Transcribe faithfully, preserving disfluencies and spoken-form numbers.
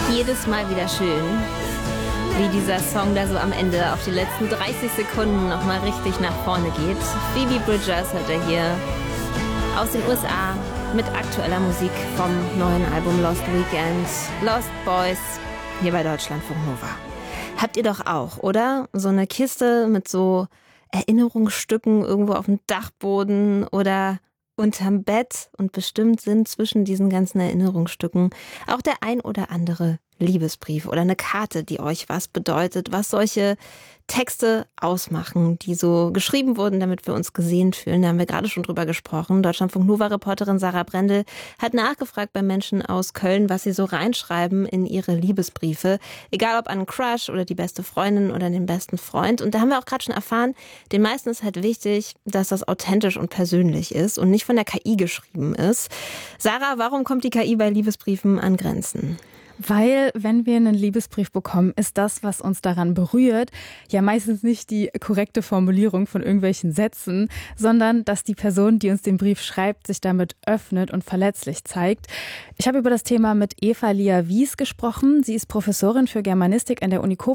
Jedes Mal wieder schön, wie dieser Song da so am Ende auf die letzten dreißig Sekunden nochmal richtig nach vorne geht. Phoebe Bridgers hat er hier aus den U S A mit aktueller Musik vom neuen Album Lost Weekend, Lost Boys, hier bei Deutschlandfunk Nova. Habt ihr doch auch, oder? So eine Kiste mit so Erinnerungsstücken irgendwo auf dem Dachboden oder unterm Bett, und bestimmt sind zwischen diesen ganzen Erinnerungsstücken auch der ein oder andere Liebesbrief oder eine Karte, die euch was bedeutet, was solche Texte ausmachen, die so geschrieben wurden, damit wir uns gesehen fühlen. Da haben wir gerade schon drüber gesprochen. Deutschlandfunk Nova-Reporterin Sarah Brendel hat nachgefragt bei Menschen aus Köln, was sie so reinschreiben in ihre Liebesbriefe. Egal ob an einen Crush oder die beste Freundin oder den besten Freund. Und da haben wir auch gerade schon erfahren, den meisten ist halt wichtig, dass das authentisch und persönlich ist und nicht von der K I geschrieben ist. Sarah, warum kommt die K I bei Liebesbriefen an Grenzen? Weil, wenn wir einen Liebesbrief bekommen, ist das, was uns daran berührt, ja meistens nicht die korrekte Formulierung von irgendwelchen Sätzen, sondern dass die Person, die uns den Brief schreibt, sich damit öffnet und verletzlich zeigt. Ich habe über das Thema mit Eva Lia Wies gesprochen. Sie ist Professorin für Germanistik an der Uni Koblenz